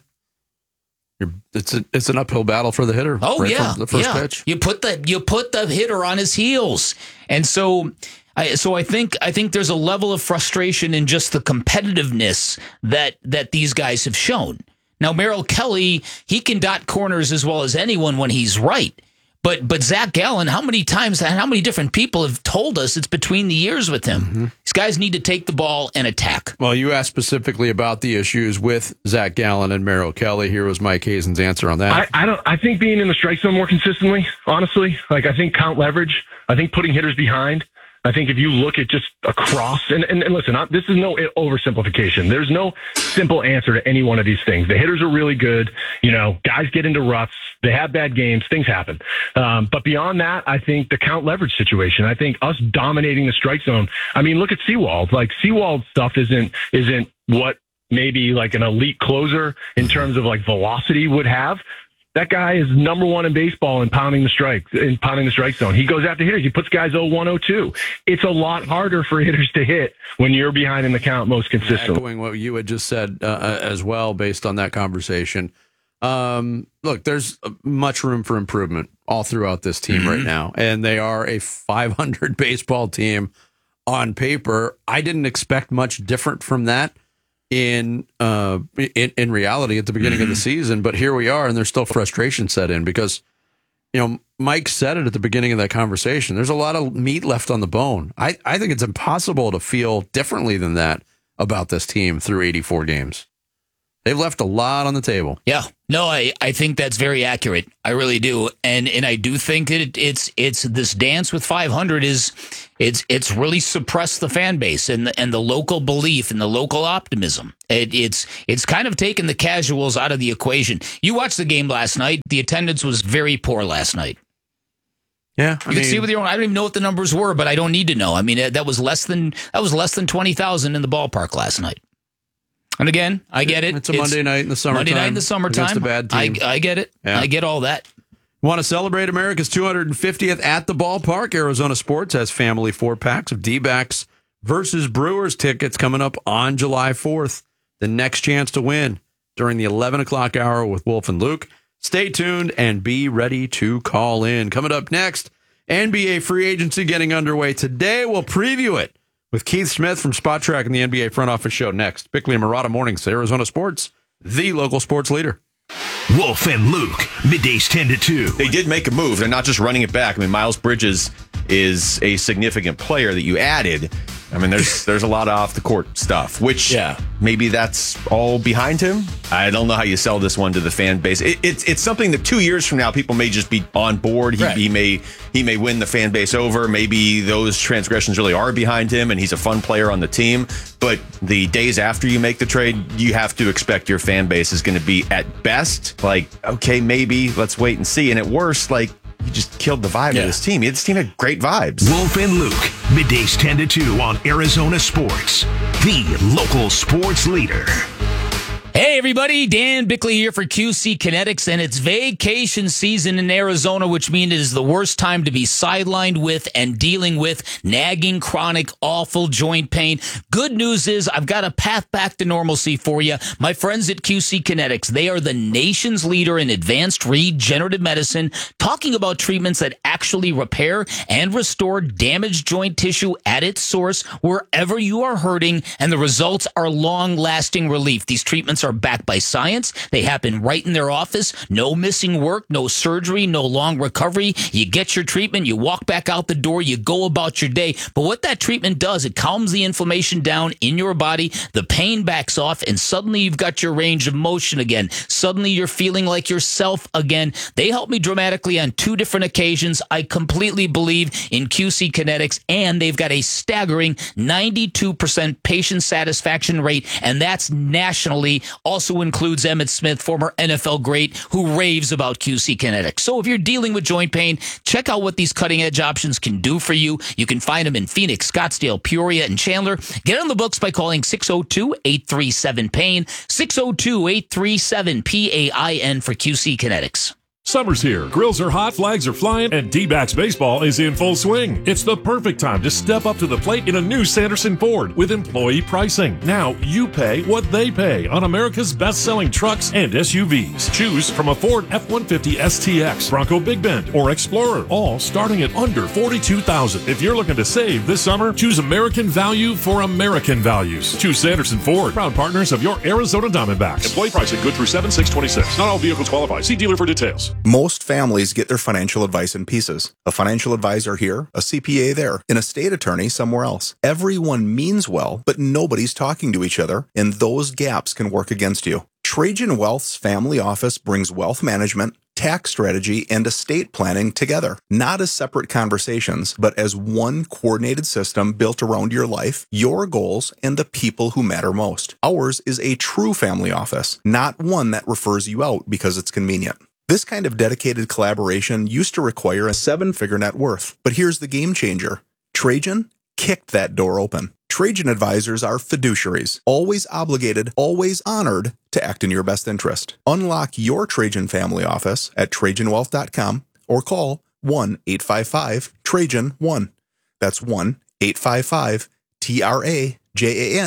You're, it's a, it's an uphill battle for the hitter. Oh right yeah, from the first yeah. pitch. You put the you put the hitter on his heels, and so. I, so I think I think there's a level of frustration in just the competitiveness that that these guys have shown. Now, Merrill Kelly, he can dot corners as well as anyone when he's right. But but Zach Gallen, how many times, how many different people have told us it's between the ears with him? Mm-hmm. These guys need to take the ball and attack. Well, you asked specifically about the issues with Zach Gallen and Merrill Kelly. Here was Mike Hazen's answer on that. I, I don't. I think being in the strike zone more consistently, honestly, like I think count leverage. I think putting hitters behind. I think if you look at just across, and, and, and listen, I, this is no oversimplification. There's no simple answer to any one of these things. The hitters are really good. You know, guys get into ruts. They have bad games. Things happen. Um, but beyond that, I think the count leverage situation, I think us dominating the strike zone. I mean, look at Sewald. Like Sewald stuff isn't, isn't what maybe like an elite closer in terms of like velocity would have. That guy is number one in baseball in pounding the strike, in pounding the strike zone. He goes after hitters. He puts guys oh one, oh two. It's a lot harder for hitters to hit when you're behind in the count most consistently. Echoing what you had just said uh, as well, based on that conversation. Um, look, there's much room for improvement all throughout this team mm-hmm. right now. And they are a five hundred baseball team on paper. I didn't expect much different from that in uh, in, in reality at the beginning mm-hmm. of the season. But here we are, and there's still frustration set in because, you know, Mike said it at the beginning of that conversation. There's a lot of meat left on the bone. I, I think it's impossible to feel differently than that about this team through eighty-four games. They've left a lot on the table. Yeah. No, I, I think that's very accurate. I really do. And and I do think it, it's it's this dance with five hundred is it's it's really suppressed the fan base and the, and the local belief and the local optimism. It, it's it's kind of taken the casuals out of the equation. You watched the game last night. The attendance was very poor last night. Yeah, I you mean, can see with your own. I don't even know what the numbers were, but I don't need to know. I mean, that was less than that was less than twenty thousand in the ballpark last night. And again, I get it. It's a it's Monday night in the summertime. Monday night in the summertime. Against a bad team. I, I get it. Yeah. I get all that. Want to celebrate America's two hundred fiftieth at the ballpark? Arizona Sports has family four packs of D-backs versus Brewers tickets coming up on July fourth. The next chance to win during the eleven o'clock hour with Wolf and Luke. Stay tuned and be ready to call in. Coming up next, N B A free agency getting underway today. We'll preview it with Keith Smith from Spot Track and the N B A Front Office Show next. Bickley and Murata Mornings, Arizona Sports, the local sports leader. Wolf and Luke, middays ten to two. They did make a move. They're not just running it back. I mean, Miles Bridges is a significant player that you added. I mean, there's there's a lot of off the court stuff, which yeah. maybe that's all behind him. I don't know how you sell this one to the fan base. It, it's it's something that two years from now people may just be on board. He, right. he may he may win the fan base over. Maybe those transgressions really are behind him, and he's a fun player on the team. But the days after you make the trade, you have to expect your fan base is going to be at best like, okay, maybe let's wait and see, and at worst, like, you just killed the vibe yeah. of this team. This team had great vibes. Wolf and Luke, middays ten to two on Arizona Sports, the local sports leader. Hey everybody, Dan Bickley here for Q C Kinetics, and it's vacation season in Arizona, which means it is the worst time to be sidelined with and dealing with nagging, chronic, awful joint pain. Good news is I've got a path back to normalcy for you. My friends at Q C Kinetics, they are the nation's leader in advanced regenerative medicine, talking about treatments that actually repair and restore damaged joint tissue at its source wherever you are hurting, and the results are long-lasting relief. These treatments are backed by science. They happen right in their office. No missing work, no surgery, no long recovery. You get your treatment, you walk back out the door, you go about your day. But what that treatment does, it calms the inflammation down in your body, the pain backs off, and suddenly you've got your range of motion again. Suddenly you're feeling like yourself again. They helped me dramatically on two different occasions. I completely believe in Q C Kinetics, and they've got a staggering ninety-two percent patient satisfaction rate, and that's nationally. Also includes Emmitt Smith, former N F L great, who raves about Q C Kinetics. So if you're dealing with joint pain, check out what these cutting-edge options can do for you. You can find them in Phoenix, Scottsdale, Peoria, and Chandler. Get on the books by calling six oh two, eight three seven, pain, six oh two, eight three seven, P A I N for Q C Kinetics. Summer's here, grills are hot, flags are flying, and D-backs baseball is in full swing. It's the perfect time to step up to the plate in a new Sanderson Ford with employee pricing. Now you pay what they pay on America's best-selling trucks and S U Vs. Choose from a Ford F one fifty S T X, Bronco Big Bend, or Explorer, all starting at under forty-two thousand dollars. If you're looking to save this summer, choose American value for American values. Choose Sanderson Ford, proud partners of your Arizona Diamondbacks. Employee pricing good through seven six twenty-six. Not all vehicles qualify. See dealer for details. Most families get their financial advice in pieces. A financial advisor here, a C P A there, an estate attorney somewhere else. Everyone means well, but nobody's talking to each other, and those gaps can work against you. Trajan Wealth's family office brings wealth management, tax strategy, and estate planning together, not as separate conversations, but as one coordinated system built around your life, your goals, and the people who matter most. Ours is a true family office, not one that refers you out because it's convenient. This kind of dedicated collaboration used to require a seven-figure net worth, but here's the game changer. Trajan kicked that door open. Trajan advisors are fiduciaries, always obligated, always honored to act in your best interest. Unlock your Trajan family office at Trajan Wealth dot com or call one eight five five Trajan one. That's one eight five five T R A J A N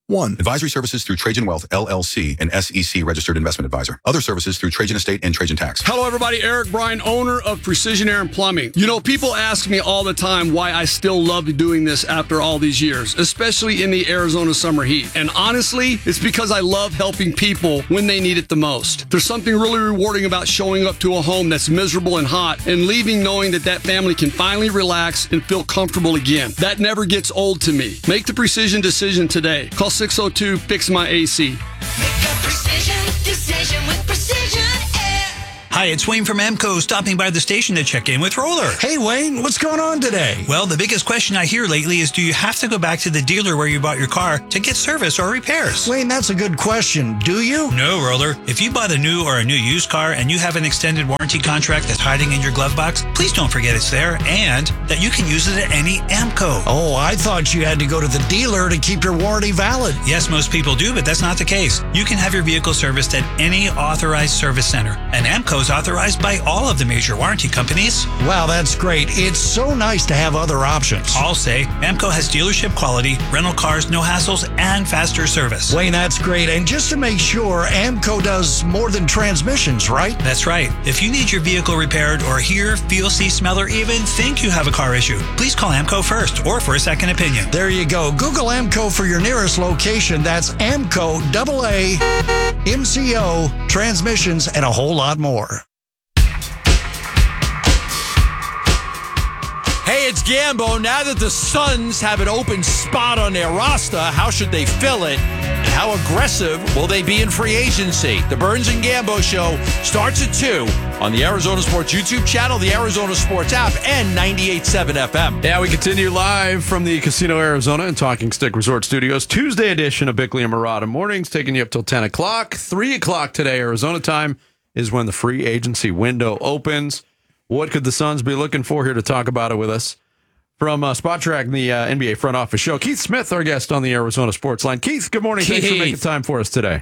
one. Advisory services through Trajan Wealth, L L C, an S E C registered investment advisor. Other services through Trajan Estate and Trajan Tax. Hello, everybody. Eric Bryan, owner of Precision Air and Plumbing. You know, people ask me all the time why I still love doing this after all these years, especially in the Arizona summer heat. And honestly, it's because I love helping people when they need it the most. There's something really rewarding about showing up to a home that's miserable and hot and leaving knowing that that family can finally relax and feel comfortable again. That never gets old to me. Make the precision decision today. Call six oh two, fix my A C. Precision decision with Precision Air. Hi, it's Wayne from Amco, stopping by the station to check in with Roller. Hey, Wayne, what's going on today? Well, the biggest question I hear lately is, do you have to go back to the dealer where you bought your car to get service or repairs? Wayne, that's a good question. Do you? No, Roller. If you bought a new or a new used car and you have an extended warranty contract that's hiding in your glove box, please don't forget it's there and that you can use it at any Amco. Oh, I thought you had to go to the dealer to keep your warranty valid. Yes, most people do, but that's not the case. You can have your vehicle serviced at any authorized service center, and Amco is authorized by all of the major warranty companies. Wow, that's great. It's so nice to have other options. I'll say Amco has dealership quality, rental cars, no hassles, and faster service. Wayne, that's great. And just to make sure, Amco does more than transmissions, right? That's right. If you need your vehicle repaired or hear, feel, see, smell, or even think you have a car issue, please call Amco first or for a second opinion. There you go. Google Amco for your nearest location. That's Amco, double A, M C O, transmissions, and a whole lot more. Hey, it's Gambo. Now that the Suns have an open spot on their roster, how should they fill it? And how aggressive will they be in free agency? The Burns and Gambo Show starts at two on the Arizona Sports YouTube channel, the Arizona Sports app, and ninety-eight point seven F M. Yeah, we continue live from the Casino Arizona and Talking Stick Resort Studios. Tuesday edition of Bickley and Murata Mornings, taking you up till ten o'clock. three o'clock today, Arizona time, is when the free agency window opens. What could the Suns be looking for here to talk about it with us? From uh, Spot Track, the uh, N B A front office show, Keith Smith, our guest on the Arizona Sports Line. Keith, good morning. Keith. Thanks for making time for us today.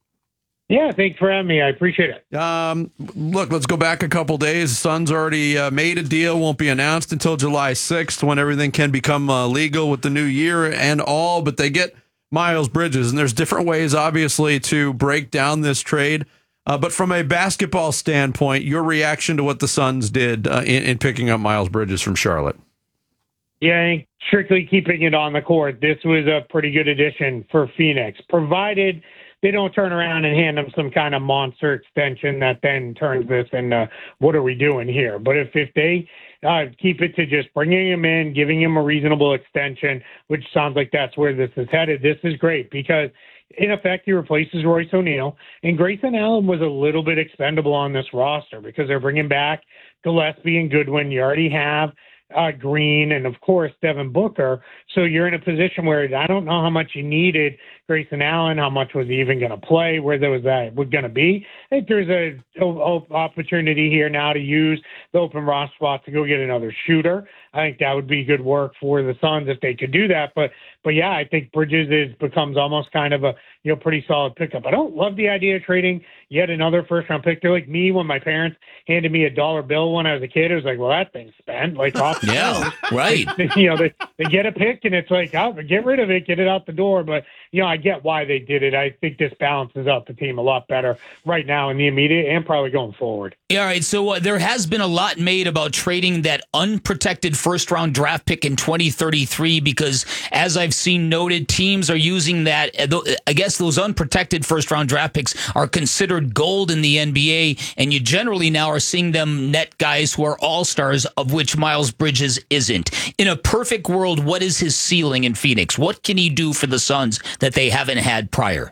Yeah, thanks for having me. I appreciate it. Um, look, let's go back a couple days. Suns already uh, made a deal. Won't be announced until July sixth when everything can become uh, legal with the new year and all. But they get Miles Bridges, and there's different ways, obviously, to break down this trade. Uh, but from a basketball standpoint, your reaction to what the Suns did uh, in, in picking up Miles Bridges from Charlotte? Yeah, I think strictly keeping it on the court, this was a pretty good addition for Phoenix, provided they don't turn around and hand them some kind of monster extension that then turns this into what are we doing here? But if, if they uh, keep it to just bringing him in, giving him a reasonable extension, which sounds like that's where this is headed, this is great because in effect, he replaces Royce O'Neal, and Grayson Allen was a little bit expendable on this roster because they're bringing back Gillespie and Goodwin. You already have uh, Green and, of course, Devin Booker. So you're in a position where I don't know how much you needed Grayson Allen, how much was he even going to play, where there was that was going to be. I think there's a, a, a opportunity here now to use the open roster spot to go get another shooter. I think that would be good work for the Suns if they could do that. But, but yeah, I think Bridges is becomes almost kind of a you know pretty solid pickup. I don't love the idea of trading yet another first round pick. They're like me when my parents handed me a dollar bill when I was a kid. It was like, well, that thing's spent. Like, off the yeah, right. You know, they, they get a pick and it's like, oh, get rid of it, get it out the door. But you know, I get why they did it. I think this balances out the team a lot better right now in the immediate and probably going forward. Yeah, all right. So uh, there has been a lot made about trading that unprotected first round draft pick in twenty thirty-three because, as I've seen noted, teams are using that. I guess those unprotected first round draft picks are considered gold in the N B A, and you generally now are seeing them net guys who are all stars, of which Miles Bridges isn't. In a perfect world, what is his ceiling in Phoenix? What can he do for the Suns that they haven't had prior?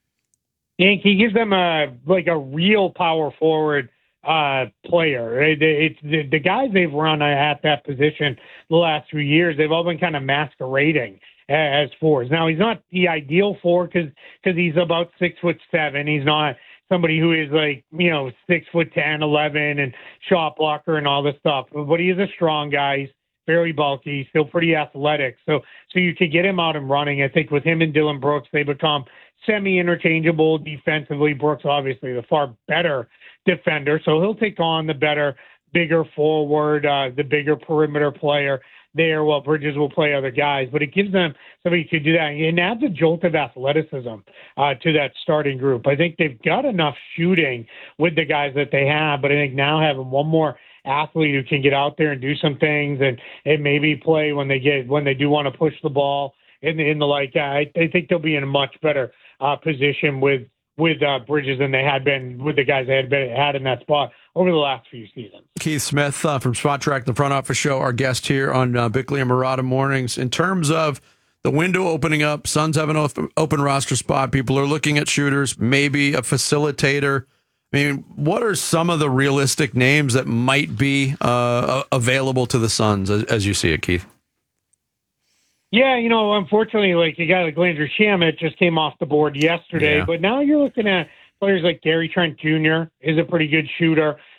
Hank, he gives them a like a real power forward uh, player. It, it's the, the guys they've run at that position the last few years. They've all been kind of masquerading as fours. Now he's not the ideal four because because he's about six foot seven. He's not somebody who is like you know six foot ten, eleven, and shot blocker and all this stuff. But he is a strong guy. He's very bulky, still pretty athletic. So so you could get him out and running. I think with him and Dylan Brooks, they become semi-interchangeable defensively. Brooks, obviously, the far better defender, so he'll take on the better, bigger forward, uh, the bigger perimeter player there while Bridges will play other guys. But it gives them somebody who could do that and adds a jolt of athleticism uh, to that starting group. I think they've got enough shooting with the guys that they have, but I think now having one more athlete who can get out there and do some things and, and maybe play when they get when they do want to push the ball in the, in the like, I, I think they'll be in a much better uh, position with with uh, Bridges than they had been with the guys they had been had in that spot over the last few seasons. Keith Smith uh, from Spot Track, the Front Office Show, our guest here on uh, Bickley and Murata Mornings. In terms of the window opening up, Suns have an open, open roster spot. People are looking at shooters, maybe a facilitator. I mean, what are some of the realistic names that might be uh, available to the Suns as, as you see it, Keith? Yeah, you know, unfortunately, like a guy like Landry Shamet just came off the board yesterday, Yeah. but now you're looking at players like Gary Trent Junior is a pretty good shooter.